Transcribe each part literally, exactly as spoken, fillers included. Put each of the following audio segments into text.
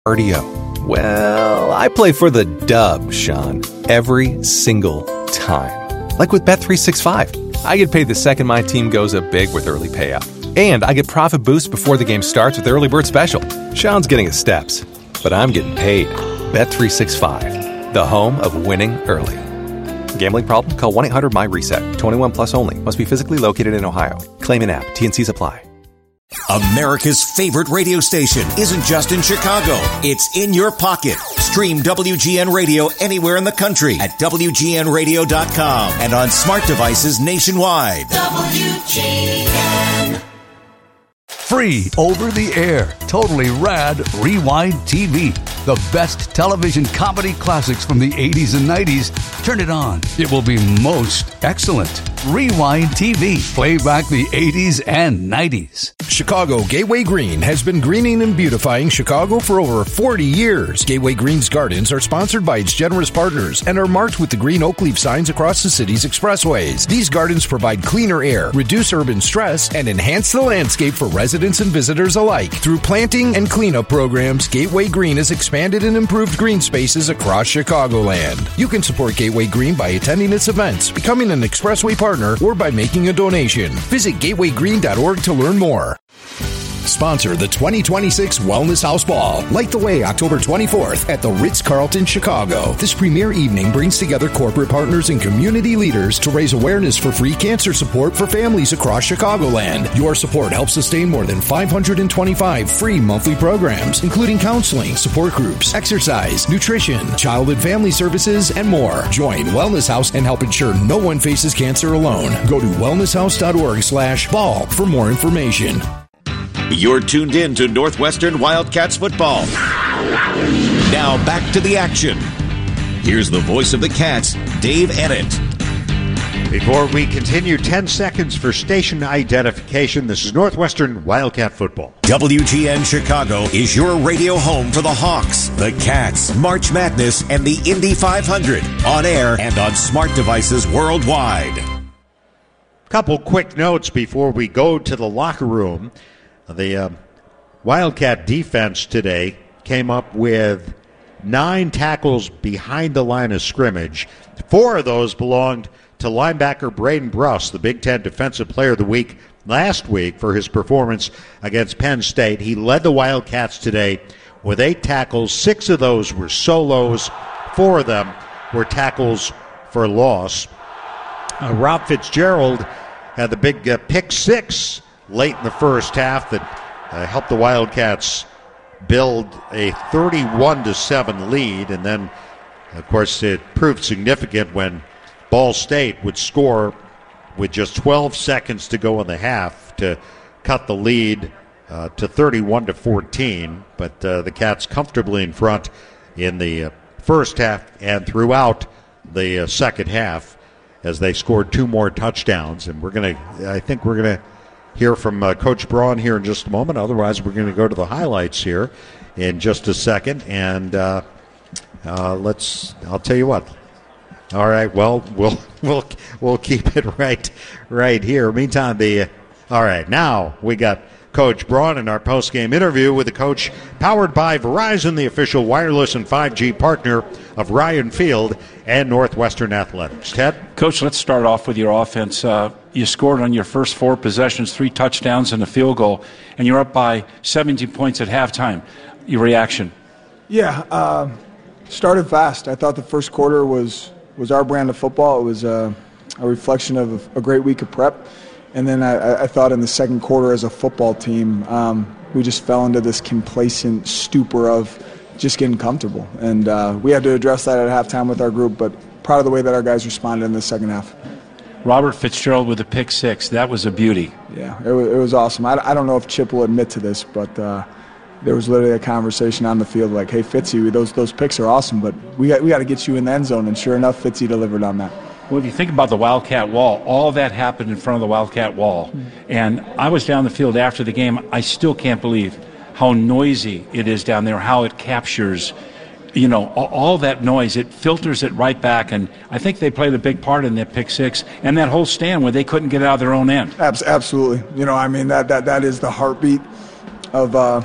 Cardio. Well, I play for the dub, Sean, every single time. Like with Bet three sixty-five. I get paid the second my team goes up big with early payout. And I get profit boosts before the game starts with Early Bird Special. Sean's getting his steps, but I'm getting paid. Bet three sixty-five, the home of winning early. Gambling problem? Call one eight hundred my reset. twenty-one plus only. Must be physically located in Ohio. Claim in app. T N Cs apply. America's favorite radio station isn't just in Chicago. It's in your pocket. Stream W G N Radio anywhere in the country at W G N radio dot com and on smart devices nationwide. W G N. Free over the air, totally rad Rewind T V. The best television comedy classics from the eighties and nineties. Turn it on. It will be most excellent. Rewind T V. Play back the eighties and nineties. Chicago Gateway Green has been greening and beautifying Chicago for over forty years. Gateway Green's gardens are sponsored by its generous partners and are marked with the green oak leaf signs across the city's expressways. These gardens provide cleaner air, reduce urban stress, and enhance the landscape for residents and visitors alike. Through planting and cleanup programs, Gateway Green has expanded and improved green spaces across Chicagoland. You can support Gateway Green by attending its events, becoming an expressway partner, or by making a donation. Visit gateway green dot org to learn more. Sponsor the twenty twenty-six Wellness House Ball. Light the way October twenty-fourth at the Ritz-Carlton, Chicago. This premier evening brings together corporate partners and community leaders to raise awareness for free cancer support for families across Chicagoland. Your support helps sustain more than five hundred twenty-five free monthly programs, including counseling, support groups, exercise, nutrition, child and family services, and more. Join Wellness House and help ensure no one faces cancer alone. Go to wellness house dot org slash ball for more information. You're tuned in to Northwestern Wildcats football. Now back to the action. Here's the voice of the Cats, Dave Ennett. Before we continue, ten seconds for station identification. This is Northwestern Wildcat football. W G N Chicago is your radio home for the Hawks, the Cats, March Madness, and the Indy five hundred. On air and on smart devices worldwide. Couple quick notes before we go to the locker room. The uh, Wildcat defense today came up with nine tackles behind the line of scrimmage. Four of those belonged to linebacker Braden Bruss, the Big Ten Defensive Player of the Week last week for his performance against Penn State. He led the Wildcats today with eight tackles. Six of those were solos. Four of them were tackles for loss. Uh, Rob Fitzgerald had the big uh, pick six late in the first half that uh, helped the Wildcats build a thirty-one to seven lead, and then, of course, it proved significant when Ball State would score with just twelve seconds to go in the half to cut the lead uh, to thirty-one to fourteen. But uh, the Cats comfortably in front in the uh, first half and throughout the uh, second half as they scored two more touchdowns. And we're going to, I think we're going to hear from uh, Coach Braun here in just a moment. Otherwise, we're going to go to the highlights here in just a second. And uh, uh, let's, I'll tell you what. All right, well, we'll we'll we'll keep it right right here. Meantime, the all right, now we got Coach Braun in our post-game interview with the coach, powered by Verizon, the official wireless and five G partner of Ryan Field and Northwestern Athletics. Ted? Coach, let's start off with your offense. Uh, you scored on your first four possessions, three touchdowns and a field goal, and you're up by seventeen points at halftime. Your reaction? Yeah, uh, started fast. I thought the first quarter was, was our brand of football. It was uh, a reflection of a great week of prep. And then I, I thought in the second quarter as a football team, um, we just fell into this complacent stupor of just getting comfortable. And uh, we had to address that at halftime with our group, but proud of the way that our guys responded in the second half. Robert Fitzgerald with a pick six. That was a beauty. Yeah, it was, it was awesome. I, I don't know if Chip will admit to this, but uh, there was literally a conversation on the field like, hey, Fitzy, those those picks are awesome, but we got, we got to get you in the end zone. And sure enough, Fitzy delivered on that. Well, if you think about the Wildcat Wall, all that happened in front of the Wildcat Wall. Mm-hmm. And I was down the field after the game. I still can't believe how noisy it is down there, how it captures, you know, all, all that noise. It filters it right back. And I think they played a big part in that pick six and that whole stand where they couldn't get out of their own end. Absolutely. You know, I mean, that, that, that is the heartbeat of uh,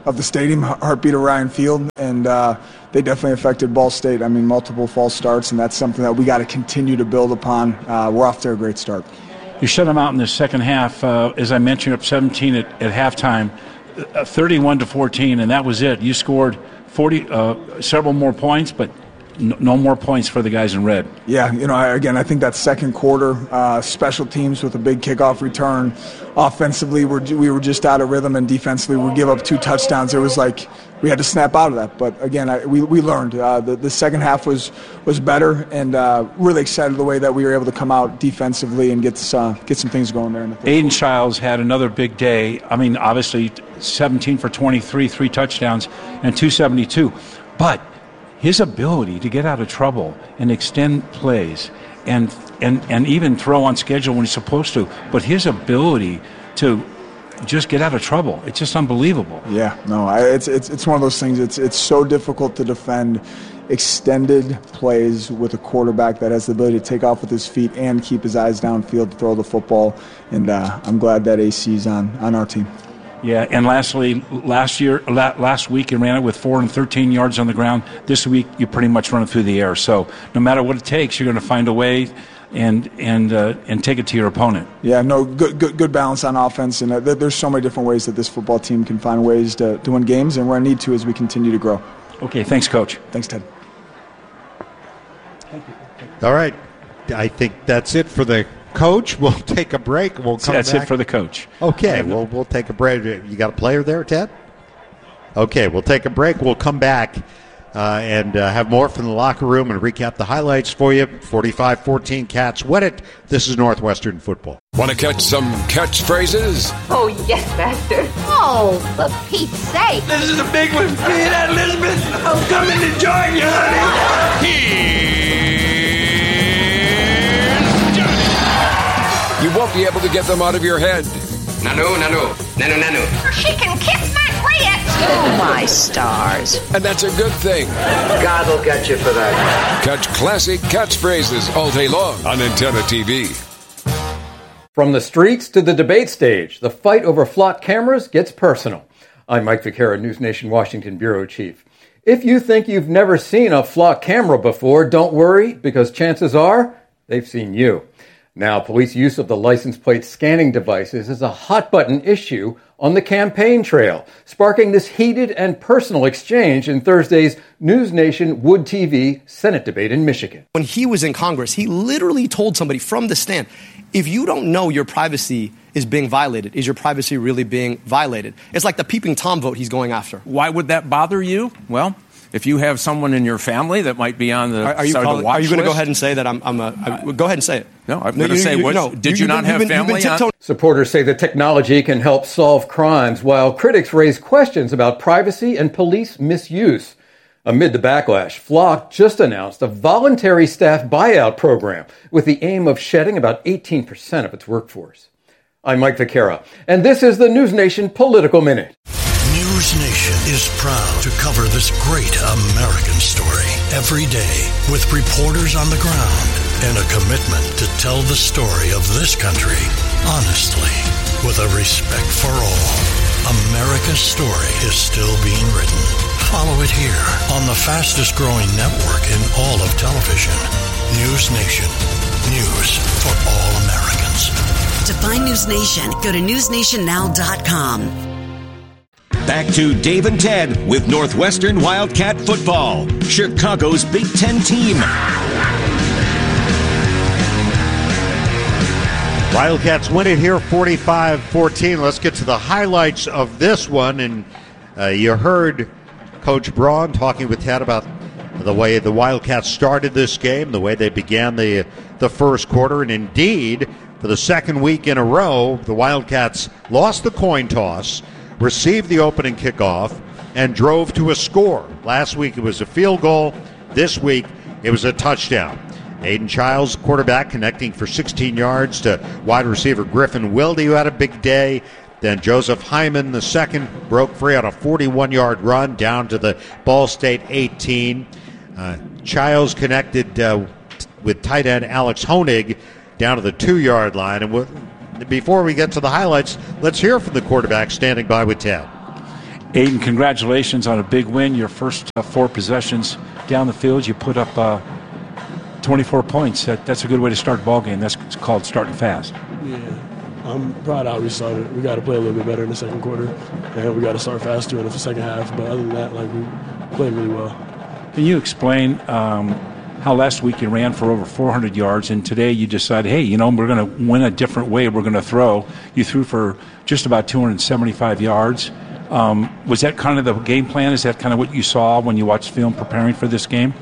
of the stadium, heartbeat of Ryan Field, and uh, they definitely affected Ball State. I mean, multiple false starts, and that's something that we got to continue to build upon. Uh, we're off to a great start. You shut them out in the second half, uh, as I mentioned, up seventeen at, at halftime, uh, thirty-one to fourteen, and that was it. You scored forty, uh, several more points, but no, no more points for the guys in red. Yeah, you know, I, again, I think that second quarter, uh, special teams with a big kickoff return. Offensively, we're, we were just out of rhythm, and defensively, we give up two touchdowns. It was like we had to snap out of that. But again, I, we we learned. Uh, the, the second half was was better, and uh, really excited the way that we were able to come out defensively and get uh, get some things going there. In the Aiden Childs had another big day. I mean, obviously, seventeen for twenty-three, three touchdowns, and two seventy-two. But his ability to get out of trouble and extend plays and and and even throw on schedule when he's supposed to, but his ability to just get out of trouble, it's just unbelievable. Yeah, no, I, it's it's it's one of those things. It's it's so difficult to defend extended plays with a quarterback that has the ability to take off with his feet and keep his eyes downfield to throw the football. And uh, I'm glad that A C's on on our team. Yeah, and lastly, last year, last week you ran it with four and thirteen yards on the ground. This week you pretty much run it through the air. So no matter what it takes, you're going to find a way and and uh, and take it to your opponent. Yeah, no, good good, good balance on offense, and uh, there's so many different ways that this football team can find ways to, to win games, and we're going to need to as we continue to grow. Okay, thanks, Coach. Thanks, Ted. Thank you. All right, I think that's it for the coach. We'll take a break. We'll come That's back. it for the coach. Okay, we'll we'll take a break. You got a player there, Ted? Okay, we'll take a break. We'll come back uh, and uh, have more from the locker room and recap the highlights for you. forty-five fourteen Cats win it. This is Northwestern football. Want to catch some catchphrases? Oh, yes, Master. Oh, for Pete's sake. This is a big one. You hear that, Elizabeth? I'm coming to join you, honey. You won't be able to get them out of your head. Nanu, nanu, nanu, nanu. She can kiss my grits. Oh, my stars. And that's a good thing. God will get you for that. Catch classic catchphrases all day long on Antenna T V. From the streets to the debate stage, the fight over flock cameras gets personal. I'm Mike Vaquera, News Nation Washington Bureau Chief. If you think you've never seen a flock camera before, don't worry, because chances are they've seen you. Now, police use of the license plate scanning devices is a hot-button issue on the campaign trail, sparking this heated and personal exchange in Thursday's News Nation Wood T V Senate debate in Michigan. When he was in Congress, he literally told somebody from the stand, if you don't know your privacy is being violated, is your privacy really being violated? It's like the peeping Tom vote he's going after. Why would that bother you? Well, if you have someone in your family that might be on the are, are you side calling, of the watch Are you going to list? go ahead and say that I'm, I'm a, I, go ahead and say it. No, I'm no, going to say, you, what, no, did you, you not been, have been, family on? Supporters say the technology can help solve crimes, while critics raise questions about privacy and police misuse. Amid the backlash, Flock just announced a voluntary staff buyout program with the aim of shedding about eighteen percent of its workforce. I'm Mike Vaquera, and this is the News Nation Political Minute. News Nation is proud to cover this great American story every day with reporters on the ground and a commitment to tell the story of this country honestly, with a respect for all. America's story is still being written. Follow it here on the fastest growing network in all of television. News Nation. News for all Americans. To find News Nation, go to news nation now dot com. Back to Dave and Ted with Northwestern Wildcat football, Chicago's Big Ten team. Wildcats win it here, forty-five fourteen. Let's get to the highlights of this one. And uh, you heard Coach Braun talking with Ted about the way the Wildcats started this game, the way they began the the first quarter. And indeed, for the second week in a row, the Wildcats lost the coin toss, received the opening kickoff, and drove to a score. Last week it was a field goal. This week it was a touchdown. Aiden Childs, quarterback, connecting for sixteen yards to wide receiver Griffin Wilde, who had a big day. Then Joseph Hyman, the second, broke free on a forty-one-yard run down to the Ball State eighteen. Uh, Childs connected uh, with tight end Alex Honig down to the two-yard line. And we'll, before we get to the highlights, let's hear from the quarterback standing by with Ted. Aiden, congratulations on a big win. Your first uh, four possessions down the field, you put up uh, twenty-four points. That, that's a good way to start a ball game. That's called starting fast. Yeah, I'm proud of how we started. We got to play a little bit better in the second quarter, and we got to start faster in the second half. But other than that, like we played really well. Can you explain um, how last week you ran for over four hundred yards, and today you decided, hey, you know, we're going to win a different way. We're going to throw. You threw for just about two hundred seventy-five yards. Um, was that kind of the game plan? Is that kind of what you saw when you watched film preparing for this game?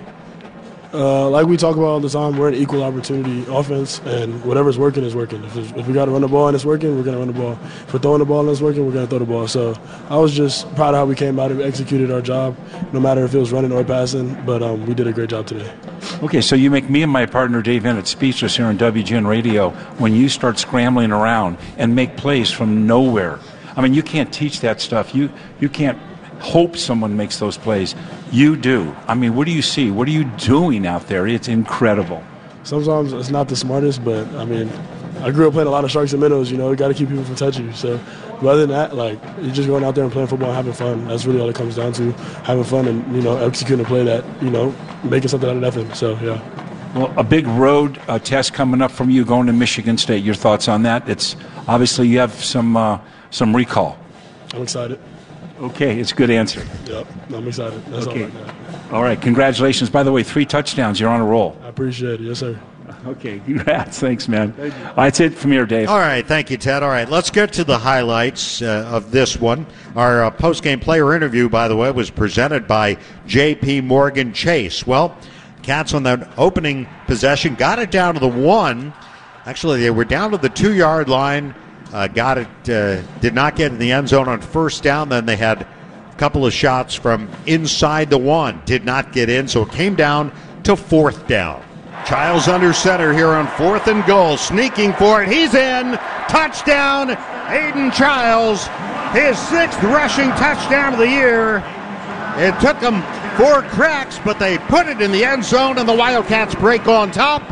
Uh, like we talk about all the time, we're an equal opportunity offense, and whatever's working is working. If, if we got to run the ball and it's working, we're going to run the ball. If we're throwing the ball and it's working, we're going to throw the ball. So I was just proud of how we came out and executed our job, no matter if it was running or passing, but um, we did a great job today. Okay, so you make me and my partner Dave Bennett speechless here on W G N Radio when you start scrambling around and make plays from nowhere. I mean, you can't teach that stuff. You you can't hope someone makes those plays. You do. I mean, what do you see? What are you doing out there? It's incredible. Sometimes it's not the smartest, but, I mean, I grew up playing a lot of sharks and minnows. You know, you got to keep people from touching you. So, but other than that, like, you're just going out there and playing football and having fun. That's really all it comes down to, having fun and, you know, executing a play that, you know, making something out of nothing. So, yeah. Well, a big road uh, test coming up from you going to Michigan State. Your thoughts on that? It's obviously you have some uh, some recall. I'm excited. Okay, it's a good answer. Yep, I'm excited. That's okay. all I got. All right, congratulations. By the way, three touchdowns. You're on a roll. I appreciate it. Yes, sir. Okay, congrats. Thanks, man. Thank you. That's it from here, Dave. All right, thank you, Ted. All right, let's get to the highlights uh, of this one. Our uh, post-game player interview, by the way, was presented by J P Morgan Chase. Well, Cats on that opening possession got it down to the one. Actually, they were down to the two-yard line. Uh, got it, uh, did not get in the end zone on first down. Then they had a couple of shots from inside the one. Did not get in, so it came down to fourth down. Childs under center here on fourth and goal. Sneaking for it. He's in. Touchdown, Aiden Childs. His sixth rushing touchdown of the year. It took him four cracks, but they put it in the end zone, and the Wildcats break on top.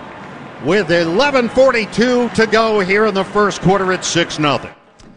With eleven forty-two to go here in the first quarter, it's six nothing.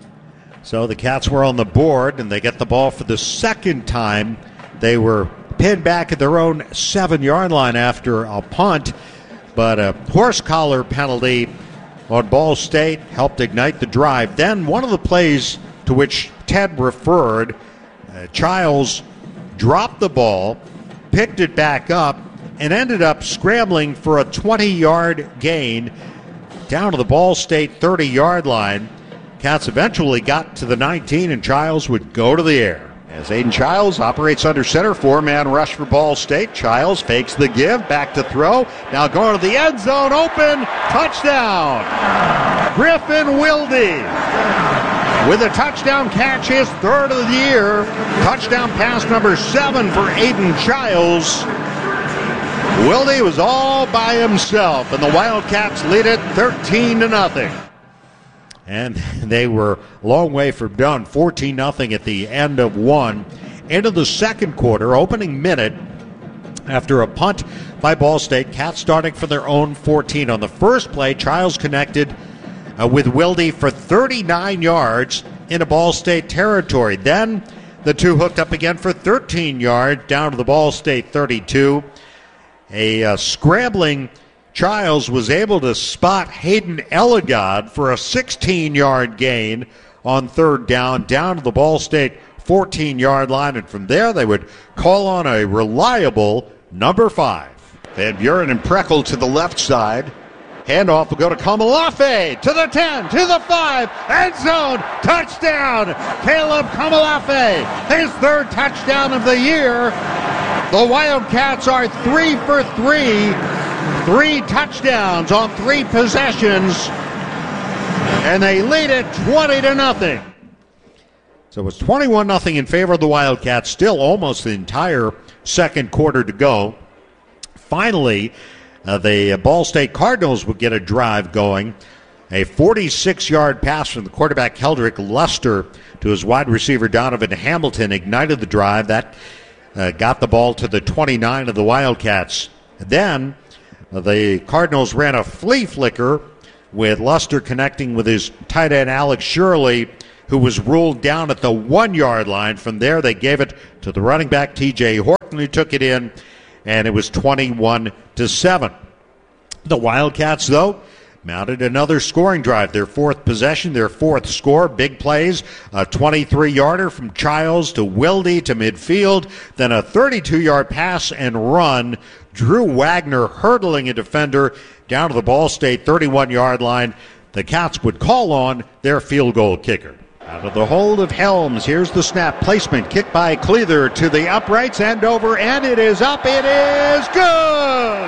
So the Cats were on the board, and they get the ball for the second time. They were pinned back at their own seven-yard line after a punt, but a horse collar penalty on Ball State helped ignite the drive. Then one of the plays to which Ted referred, uh, Childs dropped the ball, picked it back up, and ended up scrambling for a twenty-yard gain down to the Ball State thirty-yard line. Cats eventually got to the nineteen, and Childs would go to the air. As Aiden Childs operates under center, four-man rush for Ball State. Childs fakes the give, back to throw. Now going to the end zone, open, touchdown. Griffin Wilde with a touchdown catch, his third of the year. Touchdown pass number seven for Aiden Childs. Wilde was all by himself, and the Wildcats lead it thirteen to nothing. And they were a long way from done, fourteen nothing at the end of one. Into the second quarter, opening minute, after a punt by Ball State, Cats starting for their own fourteen. On the first play, Childs connected uh, with Wilde for thirty-nine yards into Ball State territory. Then the two hooked up again for thirteen yards down to the Ball State thirty-two. A uh, scrambling Childs was able to spot Hayden Elegod for a sixteen-yard gain on third down, down to the Ball State fourteen-yard line, and from there they would call on a reliable number five. Van Buren and Preckle to the left side. Handoff will go to Kamalafe, to the ten, to the five, end zone, touchdown, Caleb Kamalafe, his third touchdown of the year. The Wildcats are three for three, three touchdowns on three possessions, and they lead it twenty to nothing. So it's twenty-one nothing in favor of the Wildcats, still almost the entire second quarter to go. Finally, uh, the Ball State Cardinals would get a drive going. A forty-six-yard pass from the quarterback Keldrick Luster to his wide receiver Donovan Hamilton ignited the drive. That uh, got the ball to the twenty-nine of the Wildcats. Then uh, the Cardinals ran a flea flicker with Luster connecting with his tight end Alex Shirley, who was ruled down at the one-yard line. From there, they gave it to the running back, T J Horton, who took it in, and it was twenty-one to seven. The Wildcats, though, mounted another scoring drive. Their fourth possession, their fourth score, big plays, a twenty-three-yarder from Childs to Wilde to midfield, then a thirty-two-yard pass and run. Drew Wagner hurdling a defender down to the Ball State thirty-one-yard line. The Cats would call on their field goal kicker. Out of the hold of Helms, here's the snap. Placement, kick by Cleather to the uprights and over, and it is up. It is good!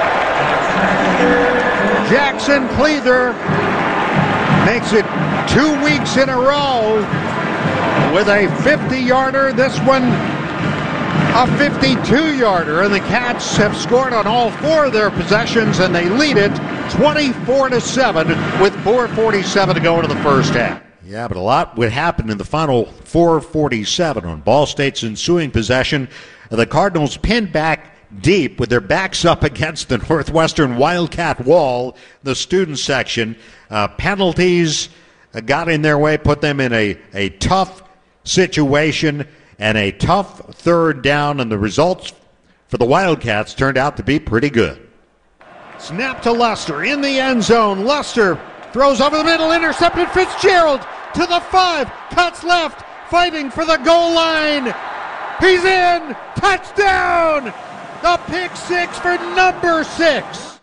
Jackson Cleather makes it two weeks in a row with a fifty-yarder. This one a fifty-two-yarder, and the Cats have scored on all four of their possessions, and they lead it twenty-four to seven with four forty-seven to go into the first half. Yeah, but a lot would happen in the final four forty-seven. On Ball State's ensuing possession, the Cardinals pinned back deep with their backs up against the Northwestern Wildcat wall, the student section. Uh, penalties got in their way, put them in a, a tough situation and a tough third down, and the results for the Wildcats turned out to be pretty good. Snap to Luster in the end zone. Luster throws over the middle, intercepted. Fitzgerald to the five, cuts left, fighting for the goal line. He's in, touchdown! The pick six for number six.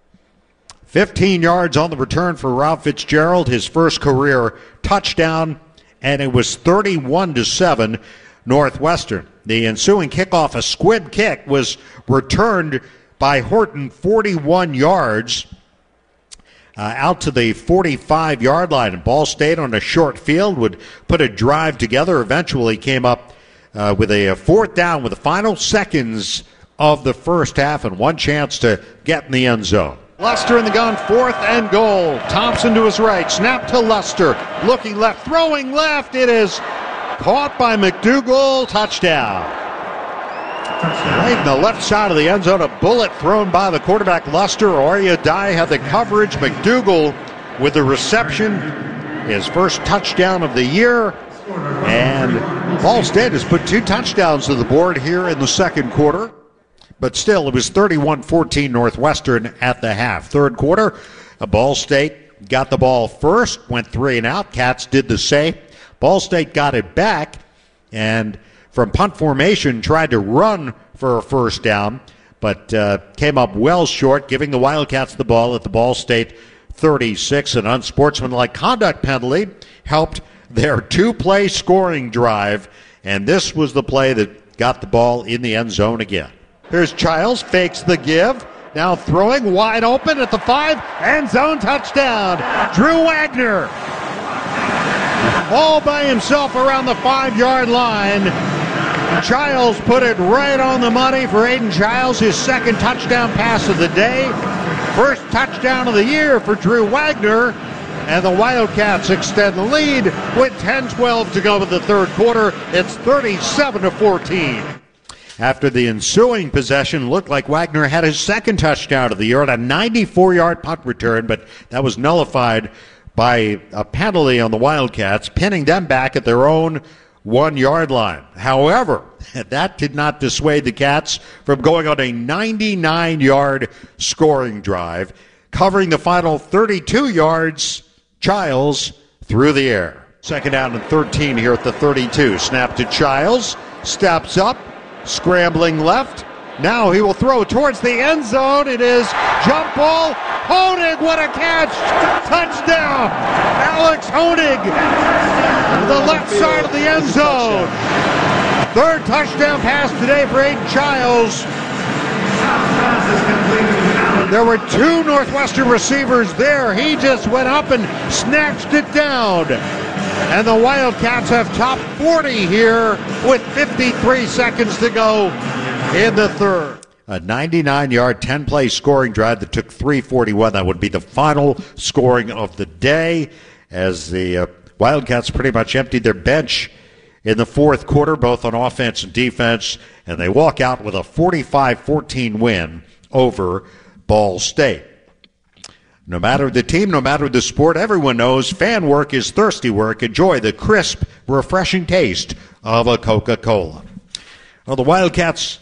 fifteen yards on the return for Rob Fitzgerald, his first career touchdown, and it was thirty-one to seven Northwestern. The ensuing kickoff, a squib kick, was returned by Horton forty-one yards uh, out to the forty-five-yard line. And Ball State on a short field would put a drive together, eventually came up uh, with a, a fourth down with the final seconds of the first half and one chance to get in the end zone. Luster in the gun, fourth and goal. Thompson to his right, snap to Luster, looking left, throwing left. It is caught by McDougal, touchdown. Right in the left side of the end zone, a bullet thrown by the quarterback Luster. Oria Dye had the coverage. McDougal with the reception, his first touchdown of the year. And Ball State has put two touchdowns to the board here in the second quarter. But still, it was thirty-one fourteen Northwestern at the half. Third quarter, Ball State got the ball first, went three and out. Cats did the same. Ball State got it back, and from punt formation tried to run for a first down, but uh, came up well short, giving the Wildcats the ball at the Ball State thirty-six. An unsportsmanlike conduct penalty helped their two-play scoring drive, and this was the play that got the ball in the end zone again. Here's Childs, fakes the give. Now throwing wide open at the five. End zone touchdown. Drew Wagner. All by himself around the five-yard line. Childs put it right on the money for Aiden Childs. His second touchdown pass of the day. First touchdown of the year for Drew Wagner. And the Wildcats extend the lead with ten twelve to go in the third quarter. It's thirty-seven to fourteen. After the ensuing possession, looked like Wagner had his second touchdown of the year on a ninety-four-yard punt return, but that was nullified by a penalty on the Wildcats, pinning them back at their own one-yard line. However, that did not dissuade the Cats from going on a ninety-nine-yard scoring drive, covering the final thirty-two yards. Childs through the air. Second down and thirteen here at the thirty-two. Snap to Childs, steps up, scrambling left. Now he will throw towards the end zone. It is jump ball. Honig, what a catch. Touchdown. Alex Honig. The left side of the end zone. Third touchdown pass today for Aiden Childs. There were two Northwestern receivers there. He just went up and snatched it down. And the Wildcats have topped forty here with fifty-three seconds to go in the third. A ninety-nine-yard, ten-play scoring drive that took three forty-one. That would be the final scoring of the day as the uh, Wildcats pretty much emptied their bench in the fourth quarter, both on offense and defense, and they walk out with a forty-five fourteen win over Ball State. No matter the team, no matter the sport, everyone knows fan work is thirsty work. Enjoy the crisp, refreshing taste of a Coca-Cola. Well, the Wildcats